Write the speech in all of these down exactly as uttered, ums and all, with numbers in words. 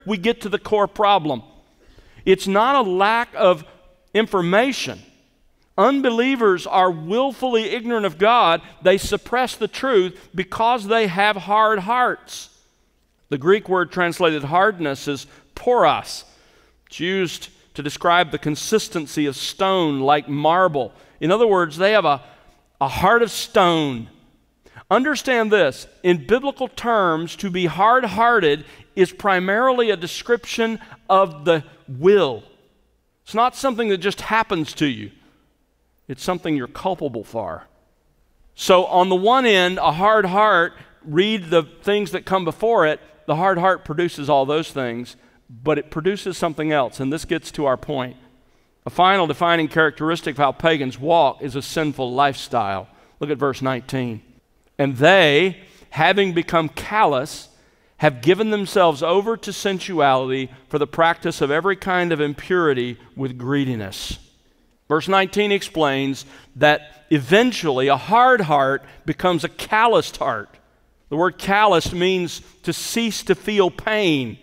we get to the core problem. It's not a lack of information. Unbelievers are willfully ignorant of God. They suppress the truth because they have hard hearts. The Greek word translated hardness is poros. It's used to describe the consistency of stone like marble. In other words, they have a, a heart of stone. Understand this, in biblical terms, to be hard-hearted is primarily a description of the will. It's not something that just happens to you. It's something you're culpable for. So on the one end, a hard heart, read the things that come before it, the hard heart produces all those things, but it produces something else, and this gets to our point. A final defining characteristic of how pagans walk is a sinful lifestyle. Look at verse nineteen. And they, having become callous, have given themselves over to sensuality for the practice of every kind of impurity with greediness. Verse nineteen explains that eventually a hard heart becomes a calloused heart. The word callous means to cease to feel pain.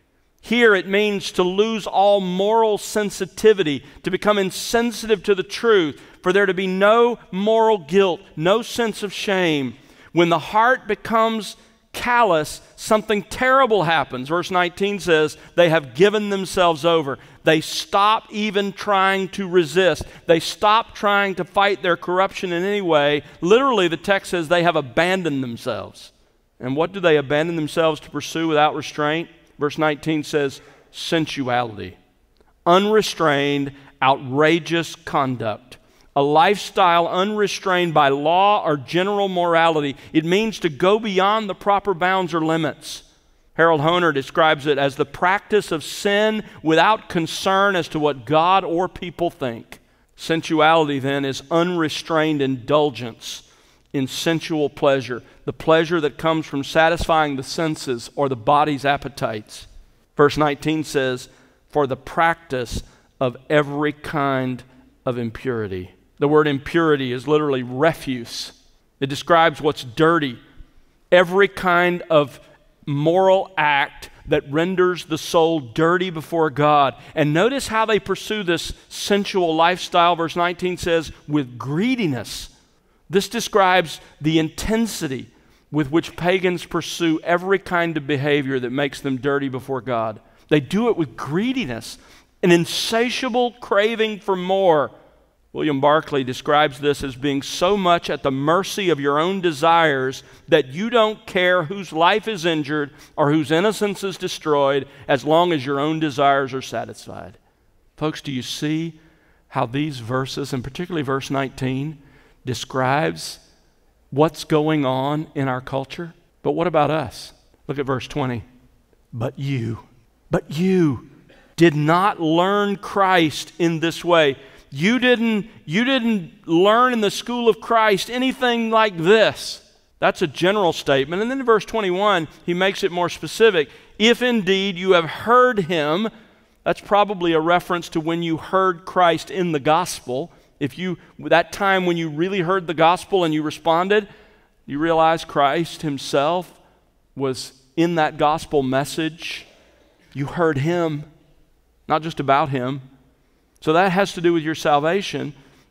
Here it means to lose all moral sensitivity, to become insensitive to the truth, for there to be no moral guilt, no sense of shame. When the heart becomes callous, something terrible happens. Verse nineteen says, they have given themselves over. They stop even trying to resist. They stop trying to fight their corruption in any way. Literally, the text says they have abandoned themselves. And what do they abandon themselves to pursue without restraint? Verse nineteen says, sensuality. Unrestrained, outrageous conduct. A lifestyle unrestrained by law or general morality. It means to go beyond the proper bounds or limits. Harold Hoehner describes it as the practice of sin without concern as to what God or people think. Sensuality, then, is unrestrained indulgence in sensual pleasure, the pleasure that comes from satisfying the senses or the body's appetites. Verse nineteen says, for the practice of every kind of impurity. The word impurity is literally refuse. It describes what's dirty. Every kind of moral act that renders the soul dirty before God. And notice how they pursue this sensual lifestyle. Verse nineteen says, with greediness. This describes the intensity with which pagans pursue every kind of behavior that makes them dirty before God. They do it with greediness, an insatiable craving for more. William Barclay describes this as being so much at the mercy of your own desires that you don't care whose life is injured or whose innocence is destroyed as long as your own desires are satisfied. Folks, do you see how these verses, and particularly verse nineteen, describes what's going on in our culture? But what about us? Look at verse twenty. But you, but you did not learn Christ in this way. You didn't, you didn't learn in the school of Christ anything like this. That's a general statement. And then in verse twenty-one, he makes it more specific. If indeed you have heard him, that's probably a reference to when you heard Christ in the gospel. If you, that time when you really heard the gospel and you responded, you realize Christ himself was in that gospel message. You heard him, not just about him. So that has to do with your salvation,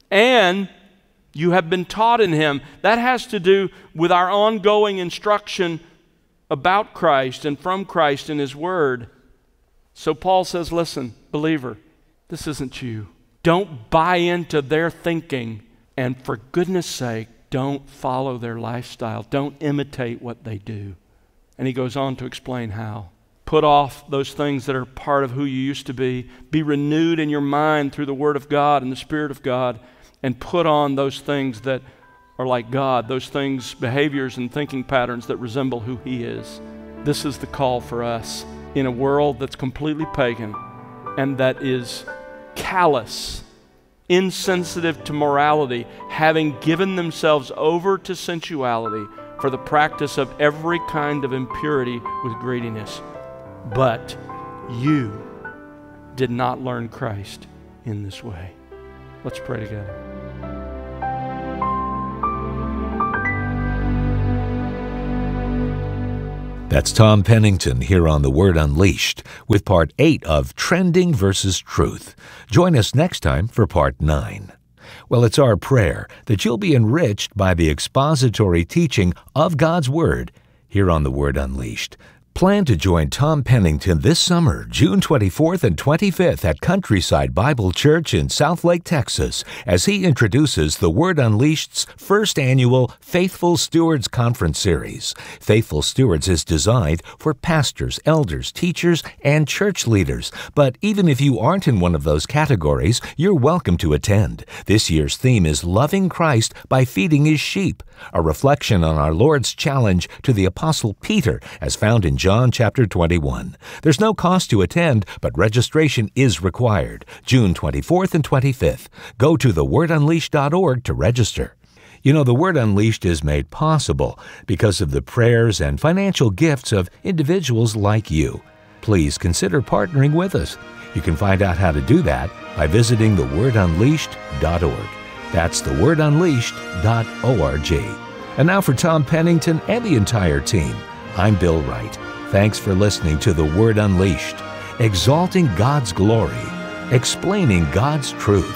and you have been taught in him. That has to do with our ongoing instruction about Christ and from Christ in his word. So Paul says, listen, believer, this isn't you. Don't buy into their thinking, and for goodness sake, don't follow their lifestyle. Don't imitate what they do. And he goes on to explain how. Put off those things that are part of who you used to be. Be renewed in your mind through the Word of God and the Spirit of God, and put on those things that are like God, those things, behaviors and thinking patterns that resemble who He is. This is the call for us in a world that's completely pagan and that is callous, insensitive to morality, having given themselves over to sensuality for the practice of every kind of impurity with greediness. But you did not learn Christ in this way. Let's pray together. That's Tom Pennington here on The Word Unleashed with part eight of Trending versus Truth. Join us next time for part nine. Well, it's our prayer that you'll be enriched by the expository teaching of God's Word here on The Word Unleashed. Plan to join Tom Pennington this summer, June twenty-fourth and twenty-fifth at Countryside Bible Church in Southlake, Texas, as he introduces The Word Unleashed's first annual Faithful Stewards Conference Series. Faithful Stewards is designed for pastors, elders, teachers, and church leaders. But even if you aren't in one of those categories, you're welcome to attend. This year's theme is Loving Christ by Feeding His Sheep, a reflection on our Lord's challenge to the Apostle Peter as found in John chapter twenty-one. There's no cost to attend, but registration is required. June twenty-fourth and twenty-fifth. Go to the word unleashed dot org to register. You know, The Word Unleashed is made possible because of the prayers and financial gifts of individuals like you. Please consider partnering with us. You can find out how to do that by visiting the word unleashed dot org. That's the word unleashed dot org. And now for Tom Pennington and the entire team, I'm Bill Wright. Thanks for listening to The Word Unleashed, exalting God's glory, explaining God's truth.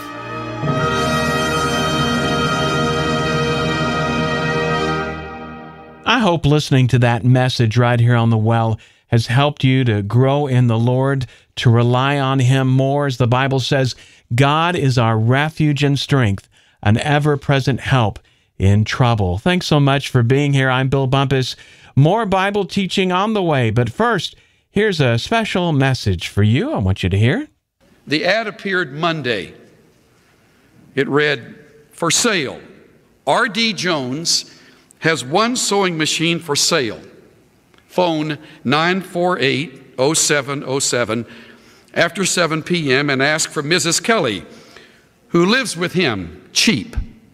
I hope listening to that message right here on The Well has helped you to grow in the Lord, to rely on Him more. As the Bible says, God is our refuge and strength, an ever-present help in trouble. Thanks so much for being here. I'm Bill Bumpus. More Bible teaching on the way, but first, here's a special message for you. I want you to hear. The ad appeared Monday. It read, "For sale, R D Jones has one sewing machine for sale. Phone nine four eight, oh seven oh seven after seven p m and ask for Missus Kelly, who lives with him, cheap."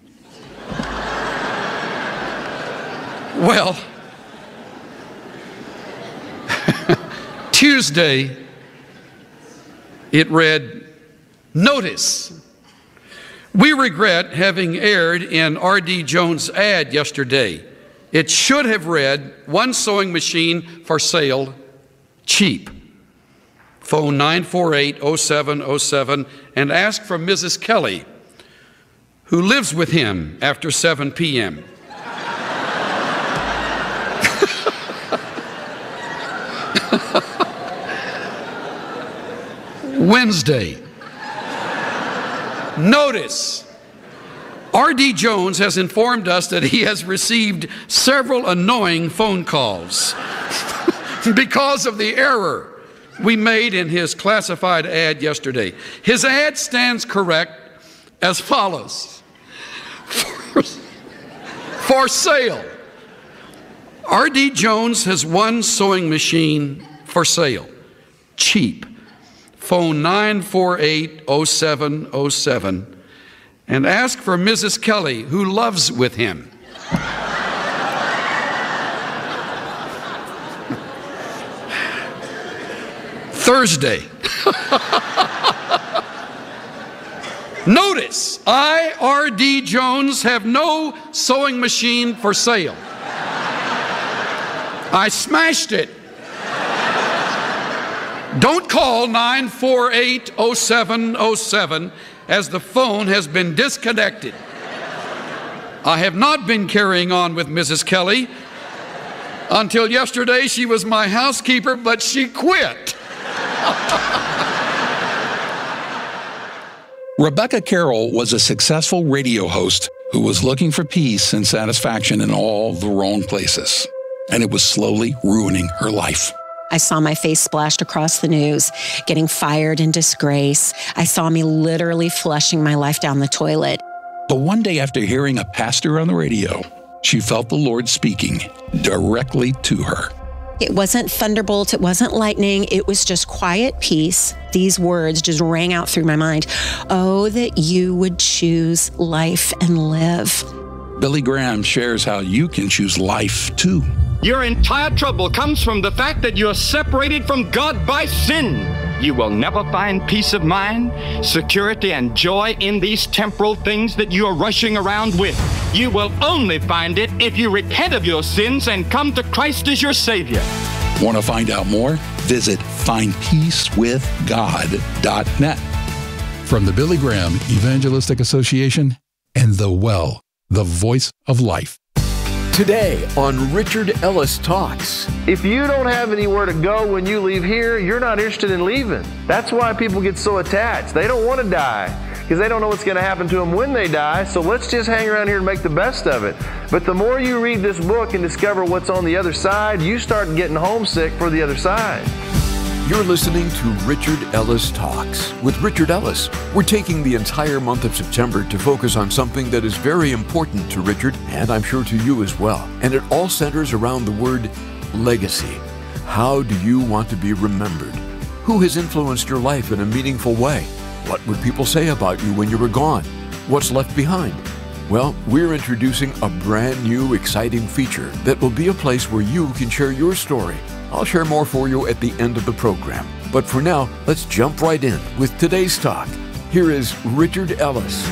Well, Tuesday, it read, "Notice, we regret having aired in R D Jones' ad yesterday. It should have read, one sewing machine for sale, cheap. Phone nine four eight, oh seven oh seven and ask for Missus Kelly, who lives with him after seven p m Wednesday, notice, R D Jones has informed us that he has received several annoying phone calls because of the error we made in his classified ad yesterday. His ad stands correct as follows. For, for sale, R D Jones has one sewing machine for sale, cheap. Phone nine four eight, oh seven oh seven and ask for Missus Kelly, who loves with him. Thursday. Notice, I, R D Jones, have no sewing machine for sale. I smashed it. Don't call nine four eight, oh seven oh seven as the phone has been disconnected. I have not been carrying on with Missus Kelly. Until yesterday, she was my housekeeper, but she quit. Rebecca Carroll was a successful radio host who was looking for peace and satisfaction in all the wrong places, and it was slowly ruining her life. I saw my face splashed across the news, getting fired in disgrace. I saw me literally flushing my life down the toilet. But one day after hearing a pastor on the radio, she felt the Lord speaking directly to her. It wasn't thunderbolt, it wasn't lightning, it was just quiet peace. These words just rang out through my mind. Oh, that you would choose life and live. Billy Graham shares how you can choose life too. Your entire trouble comes from the fact that you are separated from God by sin. You will never find peace of mind, security, and joy in these temporal things that you are rushing around with. You will only find it if you repent of your sins and come to Christ as your Savior. Want to find out more? Visit find peace with god dot net. From the Billy Graham Evangelistic Association and The Well, the voice of life. Today on Richard Ellis Talks. If you don't have anywhere to go when you leave here, you're not interested in leaving. That's why people get so attached. They don't want to die because they don't know what's going to happen to them when they die. So let's just hang around here and make the best of it. But the more you read this book and discover what's on the other side, you start getting homesick for the other side. You're listening to Richard Ellis Talks with Richard Ellis. We're taking the entire month of September to focus on something that is very important to Richard, and I'm sure to you as well. And it all centers around the word legacy. How do you want to be remembered? Who has influenced your life in a meaningful way? What would people say about you when you were gone? What's left behind? Well, we're introducing a brand new, exciting feature that will be a place where you can share your story. I'll share more for you at the end of the program. But for now, let's jump right in with today's talk. Here is Richard Ellis.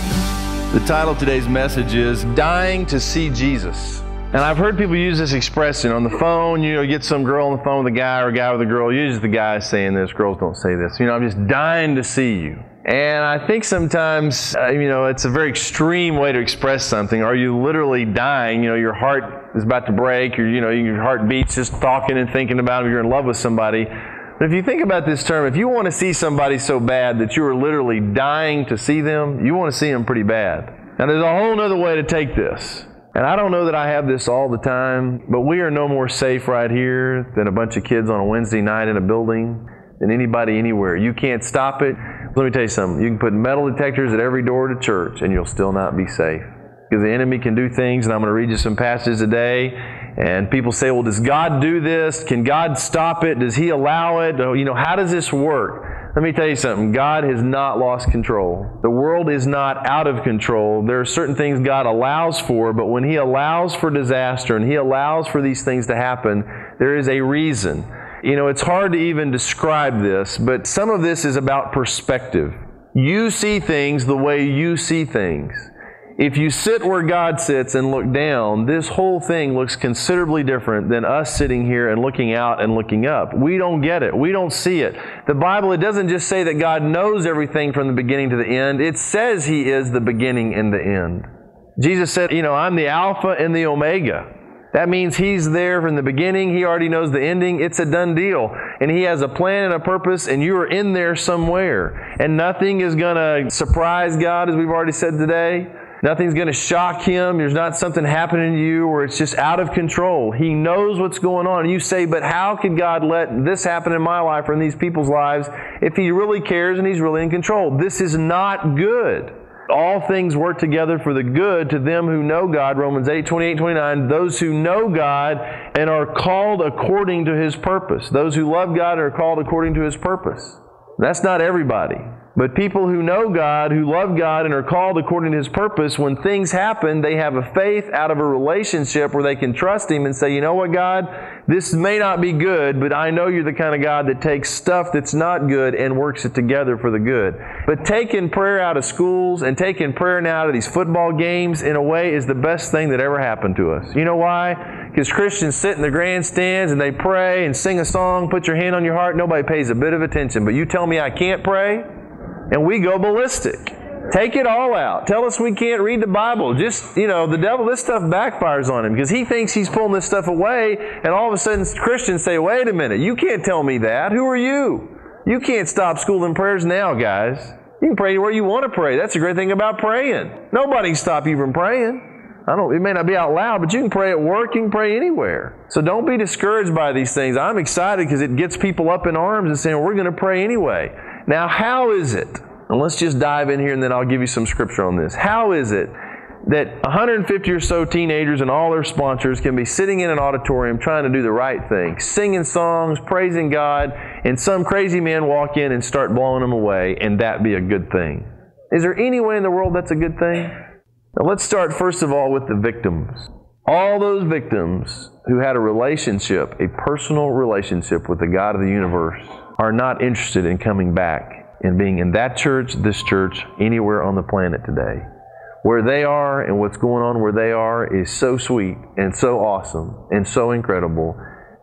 The title of today's message is Dying to See Jesus. And I've heard people use this expression on the phone. You know, you get some girl on the phone with a guy or a guy with a girl. Usually the guy is saying this. Girls don't say this. You know, I'm just dying to see you. And I think sometimes, uh, you know, it's a very extreme way to express something. Are you literally dying? You know, your heart is about to break, or, you know, your heart beats just talking and thinking about it. You're in love with somebody. But if you think about this term, if you want to see somebody so bad that you are literally dying to see them, you want to see them pretty bad. Now, there's a whole other way to take this. And I don't know that I have this all the time, but we are no more safe right here than a bunch of kids on a Wednesday night in a building than anybody anywhere. You can't stop it. Let me tell you something. You can put metal detectors at every door to church and you'll still not be safe. Because the enemy can do things, and I'm going to read you some passages today. And people say, well, does God do this? Can God stop it? Does He allow it? You know, how does this work? Let me tell you something. God has not lost control. The world is not out of control. There are certain things God allows for, but when He allows for disaster and He allows for these things to happen, there is a reason. You know, it's hard to even describe this, but some of this is about perspective. You see things the way you see things. If you sit where God sits and look down, this whole thing looks considerably different than us sitting here and looking out and looking up. We don't get it. We don't see it. The Bible, it doesn't just say that God knows everything from the beginning to the end. It says He is the beginning and the end. Jesus said, you know, I'm the Alpha and the Omega. That means He's there from the beginning. He already knows the ending. It's a done deal. And He has a plan and a purpose, and you are in there somewhere. And nothing is going to surprise God, as we've already said today. Nothing's going to shock Him. There's not something happening to you where it's just out of control. He knows what's going on. And you say, but how could God let this happen in my life or in these people's lives if He really cares and He's really in control? This is not good. All things work together for the good to them who know God, Romans eight, twenty-eight, twenty-nine, those who know God and are called according to His purpose. Those who love God are called according to His purpose. That's not everybody. But people who know God, who love God, and are called according to His purpose, when things happen, they have a faith out of a relationship where they can trust Him and say, you know what, God, this may not be good, but I know You're the kind of God that takes stuff that's not good and works it together for the good. But taking prayer out of schools and taking prayer now out of these football games, in a way, is the best thing that ever happened to us. You know why? Because Christians sit in the grandstands and they pray and sing a song, put your hand on your heart, nobody pays a bit of attention. But you tell me I can't pray? And we go ballistic. Take it all out. Tell us we can't read the Bible. Just, you know, the devil, this stuff backfires on him because he thinks he's pulling this stuff away, and all of a sudden Christians say, wait a minute, you can't tell me that. Who are you? You can't stop school and prayers now, guys. You can pray where you want to pray. That's the great thing about praying. Nobody can stop you from praying. I don't, it may not be out loud, but you can pray at work, you can pray anywhere. So don't be discouraged by these things. I'm excited because it gets people up in arms and saying, we're going to pray anyway. Now, how is it, and let's just dive in here and then I'll give you some scripture on this. How is it that one hundred fifty or so teenagers and all their sponsors can be sitting in an auditorium trying to do the right thing, singing songs, praising God, and some crazy man walk in and start blowing them away, and that be a good thing? Is there any way in the world that's a good thing? Now, let's start first of all with the victims. All those victims who had a relationship, a personal relationship with the God of the universe, are not interested in coming back and being in that church, this church, anywhere on the planet today. Where they are and what's going on where they are is so sweet and so awesome and so incredible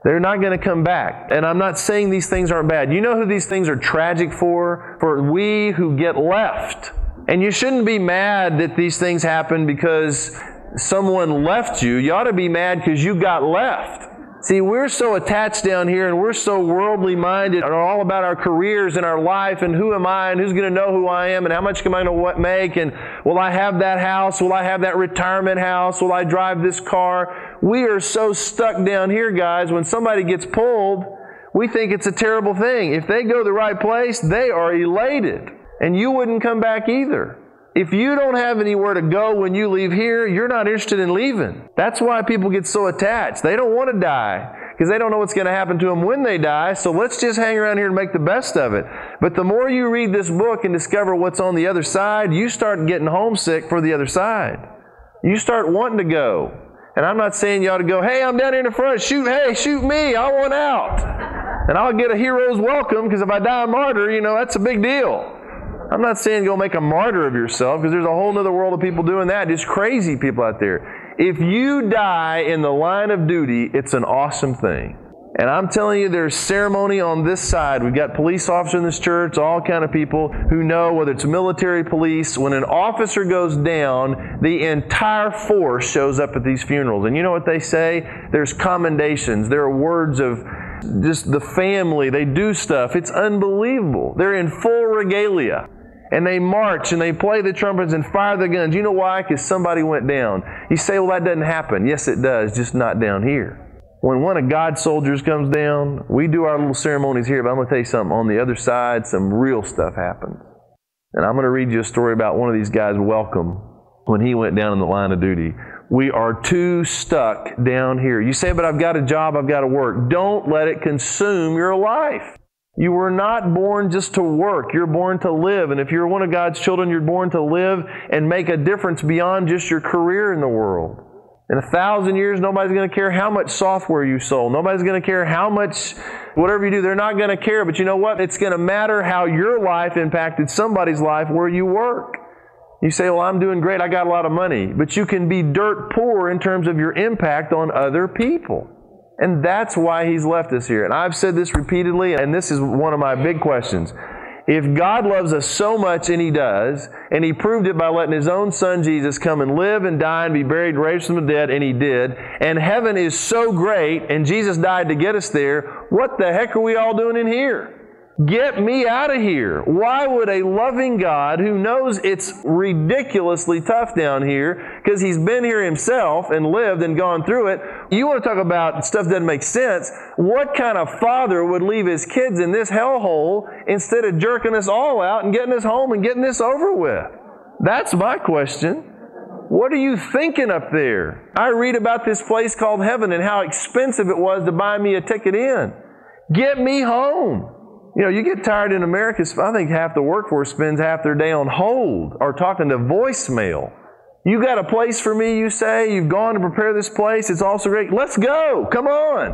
They're not going to come back. And I'm not saying these things aren't bad. You know who these things are tragic for? For we who get left. And you shouldn't be mad that these things happen because someone left you. You ought to be mad because you got left. See, we're so attached down here and we're so worldly minded and all about our careers and our life and who am I and who's going to know who I am and how much am I going to make and will I have that house? Will I have that retirement house? Will I drive this car? We are so stuck down here, guys. When somebody gets pulled, we think it's a terrible thing. If they go the right place, they are elated. And you wouldn't come back either. If you don't have anywhere to go when you leave here, you're not interested in leaving. That's why people get so attached. They don't want to die because they don't know what's going to happen to them when they die. So let's just hang around here and make the best of it. But the more you read this book and discover what's on the other side, you start getting homesick for the other side. You start wanting to go. And I'm not saying you ought to go, hey, I'm down here in the front. Shoot, hey, shoot me. I want out. And I'll get a hero's welcome because if I die a martyr, you know, that's a big deal. I'm not saying go make a martyr of yourself because there's a whole other world of people doing that. Just crazy people out there. If you die in the line of duty, it's an awesome thing. And I'm telling you, there's ceremony on this side. We've got police officers in this church, all kind of people who know whether it's military police. When an officer goes down, the entire force shows up at these funerals. And you know what they say? There's commendations. There are words of just the family. They do stuff. It's unbelievable. They're in full regalia. And they march and they play the trumpets and fire the guns. You know why? Because somebody went down. You say, well, that doesn't happen. Yes, it does, just not down here. When one of God's soldiers comes down, we do our little ceremonies here, but I'm going to tell you something. On the other side, some real stuff happens. And I'm going to read you a story about one of these guys, Welcome, when he went down in the line of duty. We are too stuck down here. You say, but I've got a job, I've got to work. Don't let it consume your life. You were not born just to work. You're born to live. And if you're one of God's children, you're born to live and make a difference beyond just your career in the world. In a thousand years, nobody's going to care how much software you sold. Nobody's going to care how much, whatever you do, they're not going to care. But you know what? It's going to matter how your life impacted somebody's life where you work. You say, well, I'm doing great. I got a lot of money. But you can be dirt poor in terms of your impact on other people. And that's why He's left us here. And I've said this repeatedly, and this is one of my big questions. If God loves us so much, and He does, and He proved it by letting His own Son Jesus come and live and die and be buried and raised from the dead, and He did, and heaven is so great, and Jesus died to get us there, what the heck are we all doing in here? Get me out of here. Why would a loving God who knows it's ridiculously tough down here because He's been here Himself and lived and gone through it, you want to talk about stuff that doesn't make sense, what kind of father would leave his kids in this hellhole instead of jerking us all out and getting us home and getting this over with? That's my question. What are you thinking up there? I read about this place called heaven and how expensive it was to buy me a ticket in. Get me home. You know, you get tired in America, I think half the workforce spends half their day on hold or talking to voicemail. You got a place for me, you say? You've gone to prepare this place. It's also great. Let's go. Come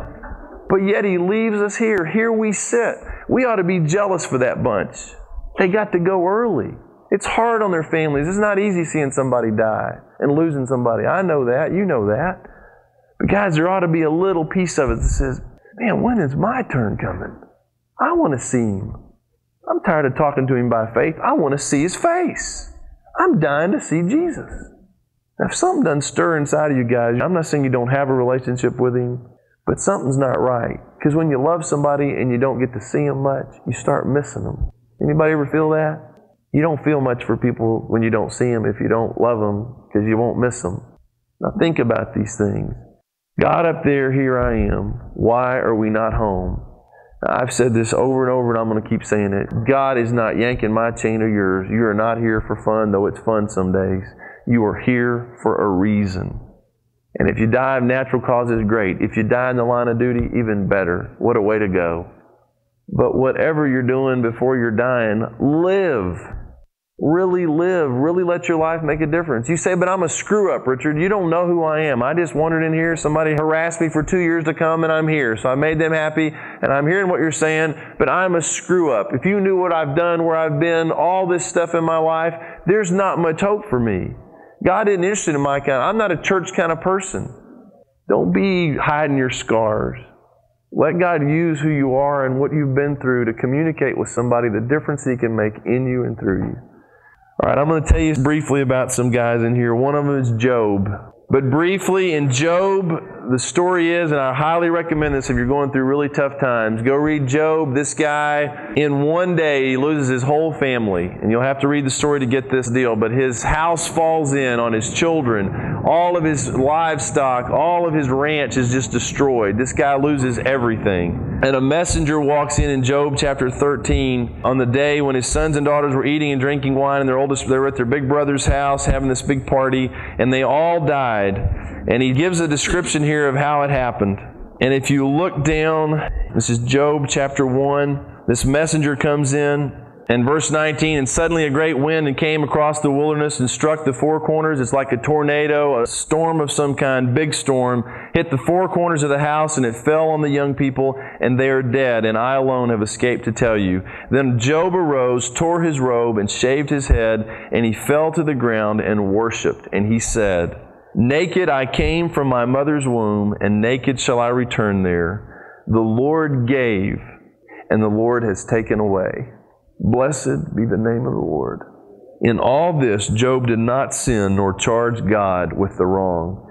on. But yet He leaves us here. Here we sit. We ought to be jealous for that bunch. They got to go early. It's hard on their families. It's not easy seeing somebody die and losing somebody. I know that. You know that. But guys, there ought to be a little piece of it that says, man, when is my turn coming? I want to see Him. I'm tired of talking to Him by faith. I want to see His face. I'm dying to see Jesus. Now, if something doesn't stir inside of you guys, I'm not saying you don't have a relationship with Him, but something's not right. Because when you love somebody and you don't get to see them much, you start missing them. Anybody ever feel that? You don't feel much for people when you don't see them if you don't love them because you won't miss them. Now think about these things. God up there, here I am. Why are we not home? I've said this over and over, and I'm going to keep saying it. God is not yanking my chain or yours. You are not here for fun, though it's fun some days. You are here for a reason. And if you die of natural causes, great. If you die in the line of duty, even better. What a way to go. But whatever you're doing before you're dying, live. Really live. Really let your life make a difference. You say, but I'm a screw-up, Richard. You don't know who I am. I just wandered in here. Somebody harassed me for two years to come, and I'm here. So I made them happy, and I'm hearing what you're saying, but I'm a screw-up. If you knew what I've done, where I've been, all this stuff in my life, there's not much hope for me. God isn't interested in my kind. I'm not a church kind of person. Don't be hiding your scars. Let God use who you are and what you've been through to communicate with somebody the difference He can make in you and through you. All right, I'm going to tell you briefly about some guys in here. One of them is Job. But briefly, in Job, the story is, and I highly recommend this if you're going through really tough times, go read Job. This guy, in one day, he loses his whole family. And you'll have to read the story to get this deal. But his house falls in on his children. All of his livestock, all of his ranch is just destroyed. This guy loses everything. And a messenger walks in in Job chapter thirteen on the day when his sons and daughters were eating and drinking wine, and their oldest, they were at their big brother's house having this big party, and they all died. And he gives a description here of how it happened. And if you look down, this is Job chapter one. This messenger comes in, and verse nineteen, and suddenly a great wind and came across the wilderness and struck the four corners. It's like a tornado, a storm of some kind, big storm, hit the four corners of the house, and it fell on the young people, and they are dead, and I alone have escaped to tell you. Then Job arose, tore his robe, and shaved his head, and he fell to the ground and worshipped. And he said, Naked I came from my mother's womb, and naked shall I return there. The Lord gave, and the Lord has taken away. Blessed be the name of the Lord. In all this, Job did not sin nor charge God with the wrong.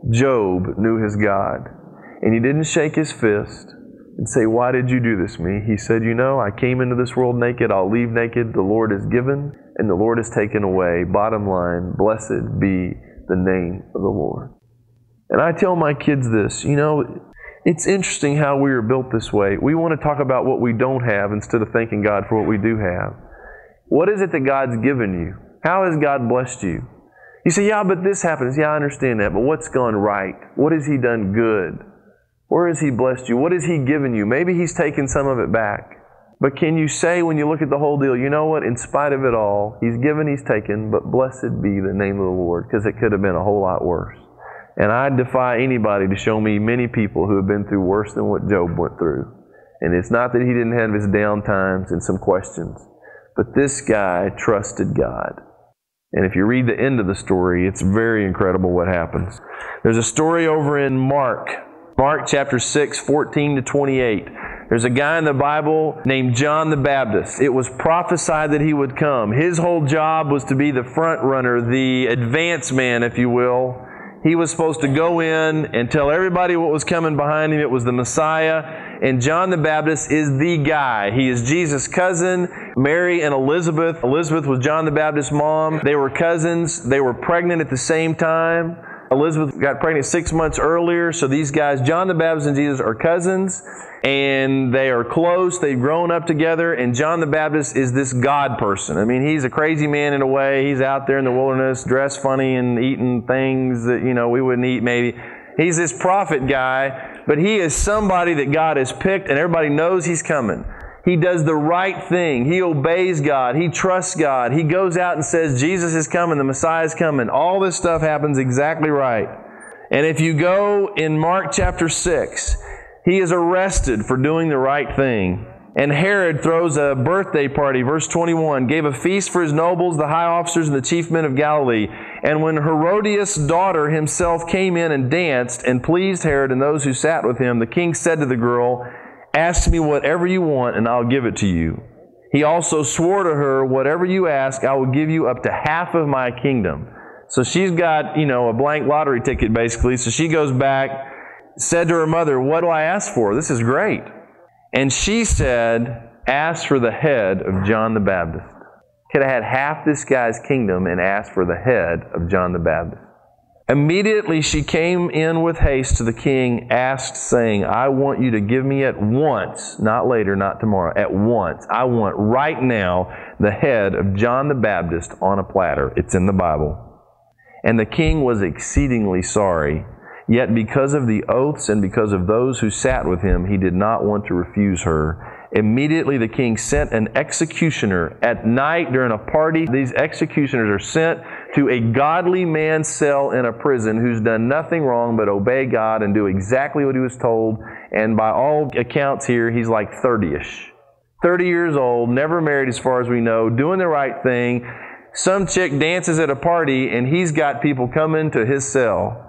Job knew his God, and he didn't shake his fist and say, why did you do this to me? He said, you know, I came into this world naked, I'll leave naked. The Lord has given, and the Lord has taken away. Bottom line, blessed be the name of the Lord. And I tell my kids this, you know, it's interesting how we are built this way. We want to talk about what we don't have instead of thanking God for what we do have. What is it that God's given you? How has God blessed you? You say, yeah, but this happens. Yeah, I understand that. But what's gone right? What has He done good? Where has He blessed you? What has He given you? Maybe He's taken some of it back. But can you say when you look at the whole deal, you know what? In spite of it all, He's given, He's taken, but blessed be the name of the Lord, because it could have been a whole lot worse. And I defy anybody to show me many people who have been through worse than what Job went through. And it's not that he didn't have his down times and some questions, but this guy trusted God. And if you read the end of the story, it's very incredible what happens. There's a story over in Mark, Mark chapter six, fourteen to twenty-eight. There's a guy in the Bible named John the Baptist. It was prophesied that he would come. His whole job was to be the front runner, the advance man, if you will. He was supposed to go in and tell everybody what was coming behind him. It was the Messiah. And John the Baptist is the guy. He is Jesus' cousin, Mary and Elizabeth. Elizabeth was John the Baptist's mom. They were cousins. They were pregnant at the same time. Elizabeth got pregnant six months earlier. So these guys, John the Baptist and Jesus, are cousins. And they are close. They've grown up together. And John the Baptist is this God person. I mean, he's a crazy man in a way. He's out there in the wilderness, dressed funny and eating things that, you know, we wouldn't eat maybe. He's this prophet guy, but he is somebody that God has picked, and everybody knows he's coming. He does the right thing. He obeys God. He trusts God. He goes out and says, Jesus is coming. The Messiah is coming. All this stuff happens exactly right. And if you go in Mark chapter six, he is arrested for doing the right thing. And Herod throws a birthday party, verse twenty-one, gave a feast for his nobles, the high officers, and the chief men of Galilee. And when Herodias' daughter himself came in and danced and pleased Herod and those who sat with him, the king said to the girl, ask me whatever you want, and I'll give it to you. He also swore to her, whatever you ask, I will give you up to half of my kingdom. So she's got, you know, a blank lottery ticket, basically. So she goes back, said to her mother, what do I ask for? This is great. And she said, ask for the head of John the Baptist. Could have had half this guy's kingdom and asked for the head of John the Baptist. Immediately she came in with haste to the king, asked, saying, I want you to give me at once, not later, not tomorrow, at once. I want right now the head of John the Baptist on a platter. It's in the Bible. And the king was exceedingly sorry. Yet because of the oaths and because of those who sat with him, he did not want to refuse her. Immediately the king sent an executioner at night during a party. These executioners are sent to a godly man's cell in a prison who's done nothing wrong but obey God and do exactly what he was told. And by all accounts here, he's like thirty-ish. thirty years old, never married as far as we know, doing the right thing. Some chick dances at a party and he's got people coming to his cell.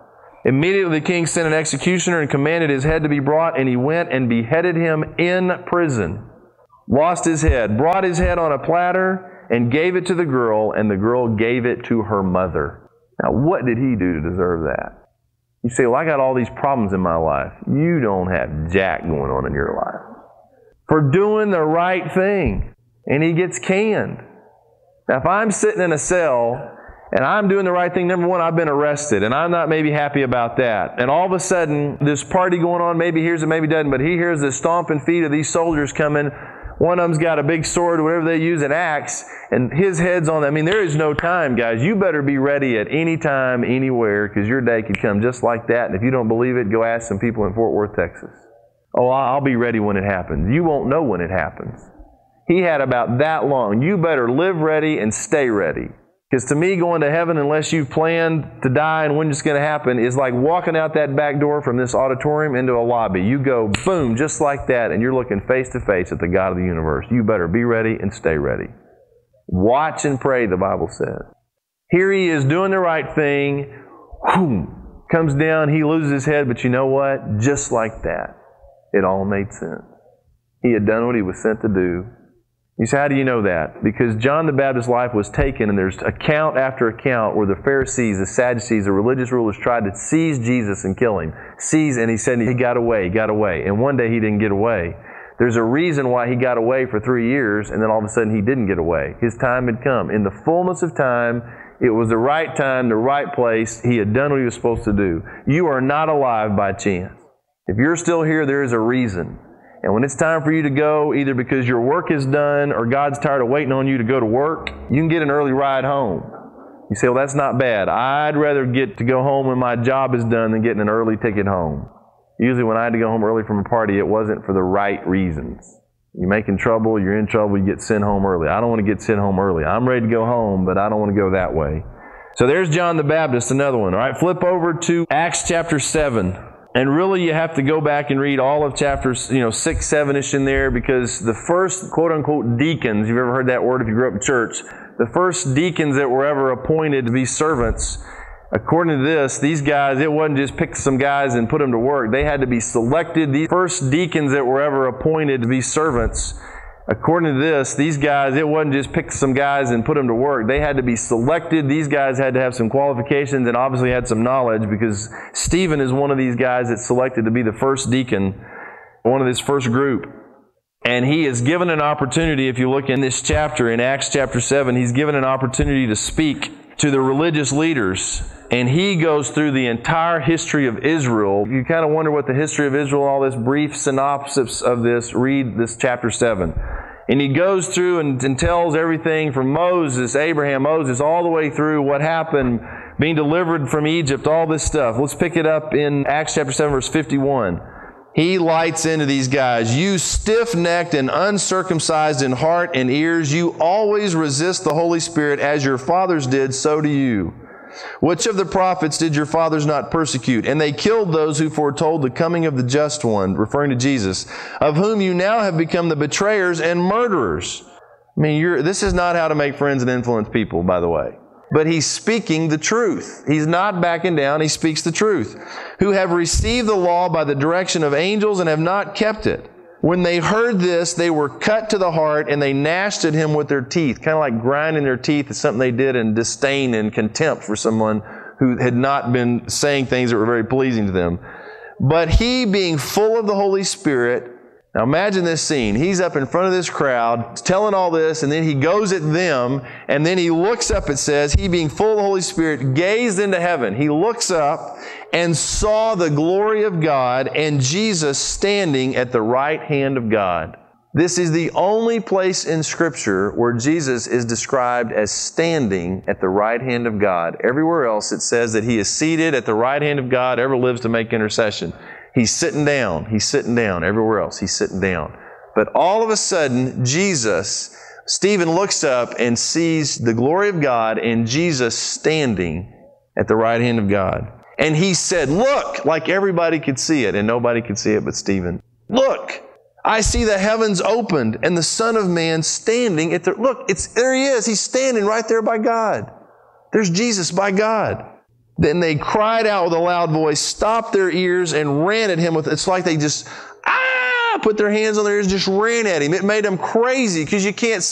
Immediately the king sent an executioner and commanded his head to be brought, and he went and beheaded him in prison. Lost his head, brought his head on a platter, and gave it to the girl, and the girl gave it to her mother. Now, what did he do to deserve that? You say, well, I got all these problems in my life. You don't have jack going on in your life. For doing the right thing. And he gets canned. Now, if I'm sitting in a cell and I'm doing the right thing, number one, I've been arrested, and I'm not maybe happy about that. And all of a sudden, this party going on, maybe hears it, maybe doesn't, but he hears the stomping feet of these soldiers coming. One of them's got a big sword, whatever they use, an axe, and his head's on. I mean, there is no time, guys. You better be ready at any time, anywhere, because your day could come just like that. And if you don't believe it, go ask some people in Fort Worth, Texas. Oh, I'll be ready when it happens. You won't know when it happens. He had about that long. You better live ready and stay ready. Because to me, going to heaven, unless you've planned to die and when it's going to happen, is like walking out that back door from this auditorium into a lobby. You go, boom, just like that, and you're looking face to face at the God of the universe. You better be ready and stay ready. Watch and pray, the Bible says. Here he is doing the right thing. Whoom, comes down, he loses his head, but you know what? Just like that, it all made sense. He had done what he was sent to do. You say, how do you know that? Because John the Baptist's life was taken, and there's account after account where the Pharisees, the Sadducees, the religious rulers tried to seize Jesus and kill him. Seize, and he said he got away, he got away. And one day he didn't get away. There's a reason why he got away for three years, and then all of a sudden he didn't get away. His time had come. In the fullness of time, it was the right time, the right place. He had done what he was supposed to do. You are not alive by chance. If you're still here, there is a reason. And when it's time for you to go, either because your work is done or God's tired of waiting on you to go to work, you can get an early ride home. You say, well, that's not bad. I'd rather get to go home when my job is done than getting an early ticket home. Usually when I had to go home early from a party, it wasn't for the right reasons. You're making trouble, you're in trouble, you get sent home early. I don't want to get sent home early. I'm ready to go home, but I don't want to go that way. So there's John the Baptist, another one. All right, flip over to Acts chapter seven. And really, you have to go back and read all of chapters, you know, six, seven-ish in there, because the first quote-unquote deacons, you've ever heard that word if you grew up in church, the first deacons that were ever appointed to be servants, according to this, these guys, it wasn't just pick some guys and put them to work. They had to be selected. The first deacons that were ever appointed to be servants, according to this, these guys, it wasn't just pick some guys and put them to work. They had to be selected. These guys had to have some qualifications and obviously had some knowledge, because Stephen is one of these guys that's selected to be the first deacon, one of this first group. And he is given an opportunity, if you look in this chapter, in Acts chapter seven, he's given an opportunity to speak to the religious leaders. And he goes through the entire history of Israel. You kind of wonder what the history of Israel, all this brief synopsis of this, read this chapter seven. And he goes through and, and tells everything from Moses, Abraham, Moses, all the way through what happened, being delivered from Egypt, all this stuff. Let's pick it up in Acts chapter seven, verse fifty-one. He lights into these guys. You stiff-necked and uncircumcised in heart and ears, you always resist the Holy Spirit as your fathers did, so do you. Which of the prophets did your fathers not persecute? And they killed those who foretold the coming of the just one, referring to Jesus, of whom you now have become the betrayers and murderers. I mean, you're, this is not how to make friends and influence people, by the way. But he's speaking the truth. He's not backing down. He speaks the truth. Who have received the law by the direction of angels and have not kept it. When they heard this, they were cut to the heart, and they gnashed at him with their teeth. Kind of like grinding their teeth is something they did in disdain and contempt for someone who had not been saying things that were very pleasing to them. But he, being full of the Holy Spirit, now imagine this scene. He's up in front of this crowd, telling all this, and then he goes at them, and then he looks up, it says, he being full of the Holy Spirit, gazed into heaven. He looks up and saw the glory of God and Jesus standing at the right hand of God. This is the only place in Scripture where Jesus is described as standing at the right hand of God. Everywhere else it says that He is seated at the right hand of God, ever lives to make intercession. He's sitting down. He's sitting down. Everywhere else, He's sitting down. But all of a sudden, Jesus, Stephen looks up and sees the glory of God and Jesus standing at the right hand of God. And he said, look, like everybody could see it, and nobody could see it but Stephen. Look, I see the heavens opened and the Son of Man standing at the, look, it's, there He is. He's standing right there by God. There's Jesus by God. Then they cried out with a loud voice, stopped their ears, and ran at him with, it's like they just, ah, put their hands on their ears, just ran at him. It made them crazy because you can't